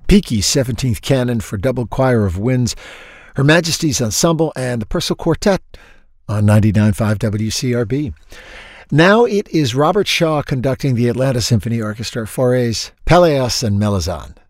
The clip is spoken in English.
Peaky's 17th Canon for Double Choir of Winds, Her Majesty's Ensemble, and the Purcell Quartet on 99.5 WCRB. Now it is Robert Shaw conducting the Atlanta Symphony Orchestra, Fauré's Pelléas and Melisande.